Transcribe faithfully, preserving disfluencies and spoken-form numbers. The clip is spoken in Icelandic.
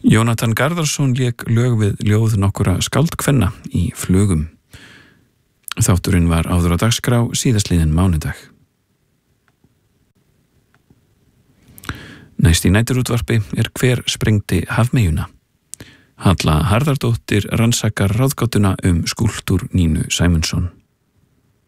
Jónatan Garðarsson lék lög við ljóð nokkura skáldkvenna í Flugum. Þátturinn var áður á dagskrá síðastliðinn mánudag. Næst í næturútvarpi er Hver sprengdi hafmeyjuna? Halla Harðardóttir rannsakar ráðgátuna um skúlptúr Nínu Sæmundsson.